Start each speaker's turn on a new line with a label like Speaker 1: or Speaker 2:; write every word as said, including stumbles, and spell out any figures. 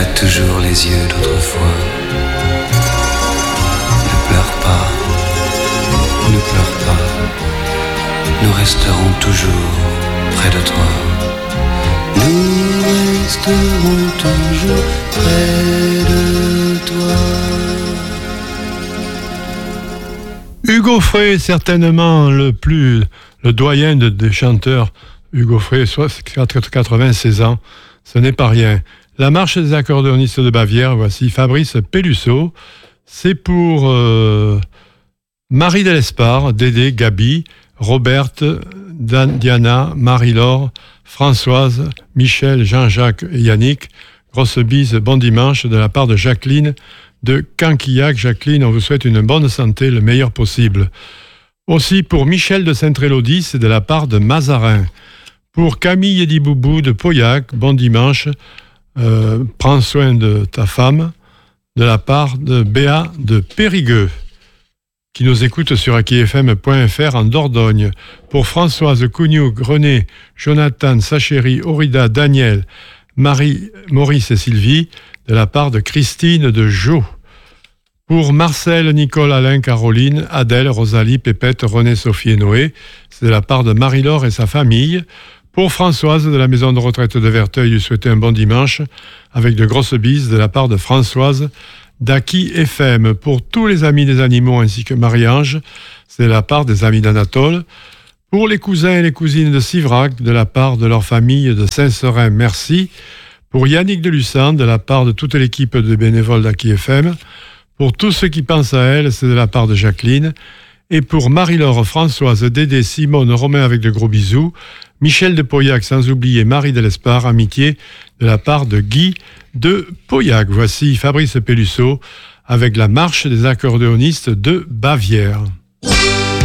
Speaker 1: as toujours les yeux d'autrefois. Ne pleure pas, ne pleure pas, nous resterons toujours près de toi. Nous resterons toujours près de toi.
Speaker 2: Hugo Frey, certainement le plus le doyen de, des chanteurs. Hugo Frey, quatre-vingt-seize ans, ce n'est pas rien. La marche des accordéonistes de Bavière, voici Fabrice Pellusso. C'est pour euh, Marie Delespard, Dédé, Gabi, Roberte, Dan, Diana, Marie-Laure, Françoise, Michel, Jean-Jacques et Yannick. Grosse bise, bon dimanche de la part de Jacqueline de Canquillac. Jacqueline, on vous souhaite une bonne santé, le meilleur possible. Aussi pour Michel de Sainte-Élodie, c'est de la part de Mazarin. Pour Camille Ediboubou de Pauillac, bon dimanche, euh, prends soin de ta femme, de la part de Béa de Périgueux, qui nous écoute sur A Q F M point F R en Dordogne. Pour Françoise Cougnoux, René, Jonathan, Sachéry, Aurida, Daniel, Marie, Maurice et Sylvie, de la part de Christine de Jo. Pour Marcel, Nicole, Alain, Caroline, Adèle, Rosalie, Pépette, René, Sophie et Noé, c'est de la part de Marie-Laure et sa famille. Pour Françoise de la maison de retraite de Verteuil, lui souhaiter un bon dimanche avec de grosses bises de la part de Françoise d'Aki F M. Pour tous les amis des animaux ainsi que Marie-Ange, c'est de la part des amis d'Anatole. Pour les cousins et les cousines de Sivrac, de la part de leur famille de Saint-Seurin, merci. Pour Yannick de Lucent, de la part de toute l'équipe de bénévoles d'Aki F M. Pour tous ceux qui pensent à elle, c'est de la part de Jacqueline. Et pour Marie-Laure, Françoise, Dédé, Simone, Romain avec de gros bisous. Michel de Pauillac, sans oublier Marie Delespard, amitié de la part de Guy de Pauillac. Voici Fabrice Pellusso avec la marche des accordéonistes de Bavière.